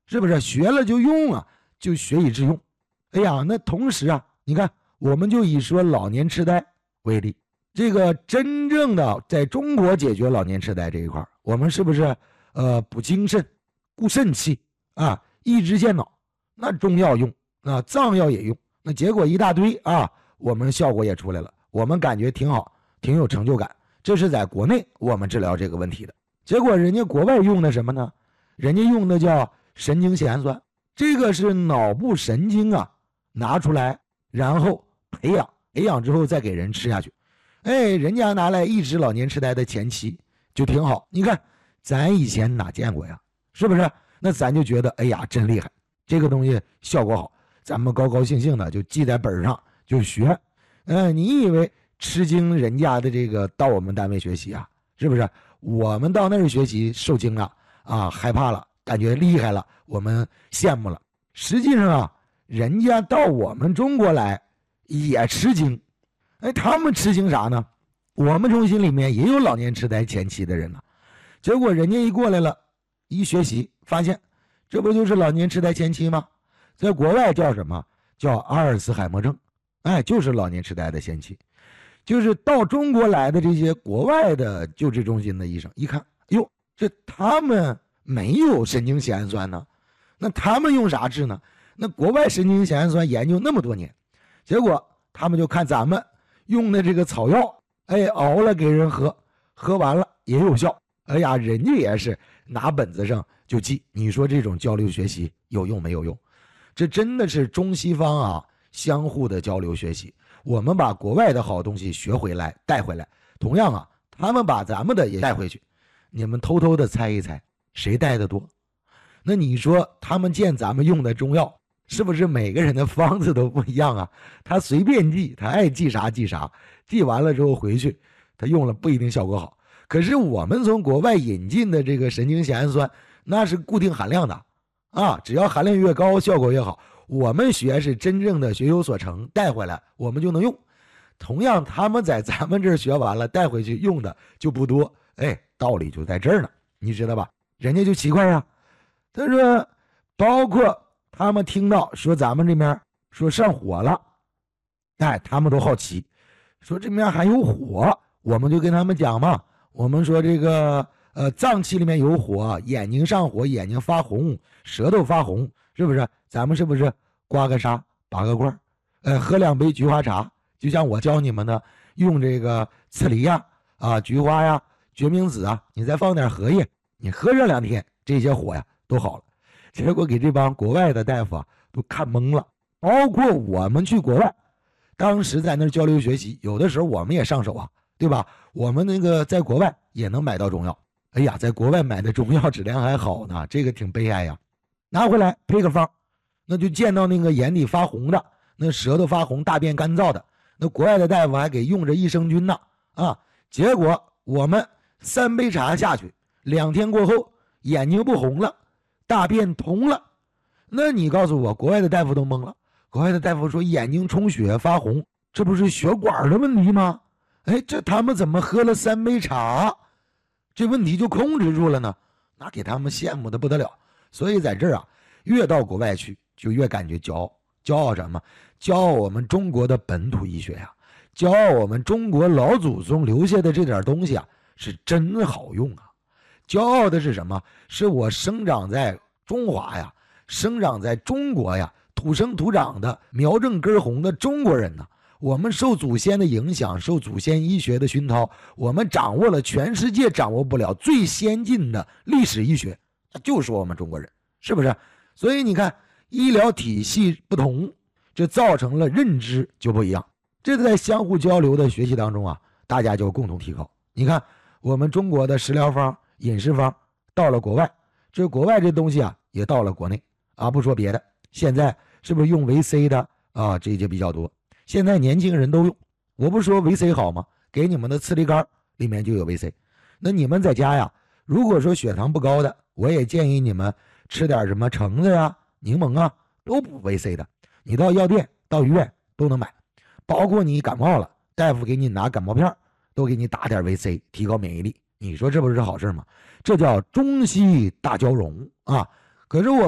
是不是？学了就用啊，就学以致用。哎呀，那同时啊，你看，我们就以说老年痴呆为例，这个真正的在中国解决老年痴呆这一块，我们是不是补精肾、固肾气啊，益智健脑？那中药用啊，藏药也用，那结果一大堆啊，我们效果也出来了，我们感觉挺好，挺有成就感。这是在国内我们治疗这个问题的。结果人家国外用的什么呢？人家用的叫神经酰氨酸，这个是脑部神经啊拿出来，然后培养之后再给人吃下去。哎，人家拿来抑制老年痴呆的前期就挺好。你看咱以前哪见过呀？是不是？那咱就觉得哎呀真厉害，这个东西效果好，咱们高高兴兴的就记在本上就学。你以为吃惊人家的这个到我们单位学习啊？是不是？我们到那儿学习受惊了啊，害怕了，感觉厉害了，我们羡慕了。实际上啊，人家到我们中国来也吃惊。哎，他们吃惊啥呢？我们中心里面也有老年痴呆前期的人呢，结果人家一过来了，一学习发现，这不就是老年痴呆前期吗？在国外叫什么？叫阿尔茨海默症。哎，就是老年痴呆的前期。就是到中国来的这些国外的救治中心的医生一看，哟，这他们没有神经酰氨酸呢，那他们用啥治呢？那国外神经酰氨酸研究那么多年，结果他们就看咱们用的这个草药，哎，熬了给人喝，喝完了也有效。哎呀，人家也是拿本子上就记。你说这种交流学习有用没有用？这真的是中西方啊相互的交流学习。我们把国外的好东西学回来带回来，同样啊，他们把咱们的也带回去。你们偷偷的猜一猜，谁带的多？那你说他们见咱们用的中药，是不是每个人的方子都不一样啊？他随便记，他爱记啥记啥，记完了之后回去，他用了不一定效果好。可是我们从国外引进的这个神经酰氨酸，那是固定含量的啊，只要含量越高，效果越好。我们学是真正的学有所成，带回来我们就能用。同样他们在咱们这儿学完了带回去用的就不多。哎，道理就在这儿呢，你知道吧？人家就奇怪呀，他说包括他们听到说咱们这边说上火了，哎，他们都好奇，说这边还有火。我们就跟他们讲嘛，我们说这个脏器里面有火，眼睛上火，眼睛发红，舌头发红，是不是？咱们是不是刮个痧，拔个罐，喝2杯菊花茶，就像我教你们的，用这个刺梨呀、菊花呀、决明子啊，你再放点荷叶，你喝上2天，这些火呀都好了。结果给这帮国外的大夫啊都看懵了，包括我们去国外，当时在那儿交流学习，有的时候我们也上手啊，对吧？我们那个在国外也能买到中药。哎呀，在国外买的中药质量还好呢，这个挺悲哀呀。拿回来配个方，那就见到那个眼底发红的，那舌头发红，大便干燥的，那国外的大夫还给用着益生菌呢啊！结果我们3杯茶下去，2天过后眼睛不红了，大便通了。那你告诉我，国外的大夫都懵了。国外的大夫说眼睛充血发红，这不是血管的问题吗？哎，这他们怎么喝了3杯茶，这问题就控制住了呢？那给他们羡慕的不得了。所以在这儿啊，越到国外去就越感觉骄傲。骄傲什么？骄傲我们中国的本土医学呀，骄傲我们中国老祖宗留下的这点东西啊，是真好用啊。骄傲的是什么？是我生长在中华呀，生长在中国呀，土生土长的苗正根红的中国人呢。我们受祖先的影响，受祖先医学的熏陶，我们掌握了全世界掌握不了最先进的历史医学，就是我们中国人，是不是？所以你看，医疗体系不同，这造成了认知就不一样。这在相互交流的学习当中啊，大家就共同提高。你看，我们中国的食疗方、饮食方到了国外，这国外这东西啊也到了国内啊。不说别的，现在是不是用维 C 的啊？这就比较多。现在年轻人都用，我不说维 C 好吗？给你们的刺梨干里面就有维 C。那你们在家呀，如果说血糖不高的，我也建议你们吃点什么橙子啊、柠檬啊，都补维 C 的。你到药店、到医院都能买，包括你感冒了，大夫给你拿感冒片，都给你打点维 C，提高免疫力。你说这不是好事吗？这叫中西大交融啊！可是我